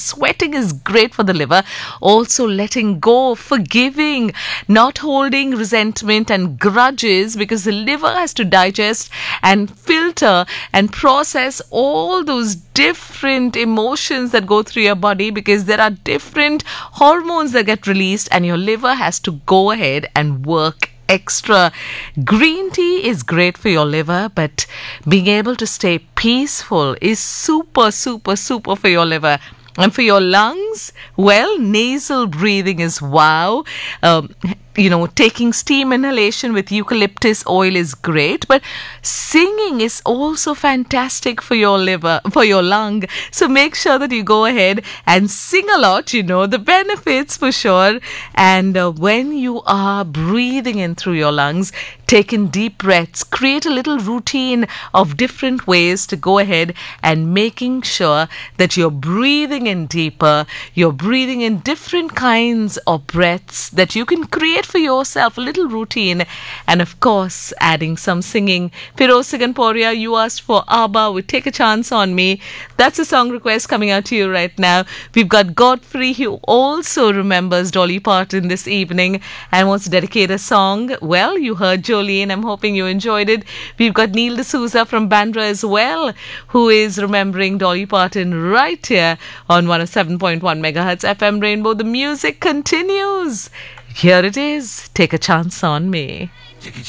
Sweating is great for the liver. Also, letting go, forgiving, not holding resentment and grudges, because the liver has to digest and filter and process all those different emotions that go through your body, because there are different hormones that get released and your liver has to go ahead and work extra. Green tea is great for your liver, but being able to stay peaceful is super, super, super for your liver. And for your lungs, well, nasal breathing is wow. Taking steam inhalation with eucalyptus oil is great, but singing is also fantastic for your liver, for your lung. So make sure that you go ahead and sing a lot, the benefits for sure. And when you are breathing in through your lungs, take in deep breaths, create a little routine of different ways to go ahead and making sure that you're breathing in deeper, you're breathing in different kinds of breaths that you can create for yourself, a little routine, and of course adding some singing. Firoz Siganporia, you asked for ABBA with Take a Chance on Me. That's a song request coming out to you right now. We've got Godfrey, who also remembers Dolly Parton this evening and wants to dedicate a song. Well, you heard Jolene. I'm hoping you enjoyed it. We've got Neil D'Souza from Bandra as well, who is remembering Dolly Parton right here on 107.1 megahertz FM Rainbow. The music continues. Here it is. Take a Chance on Me.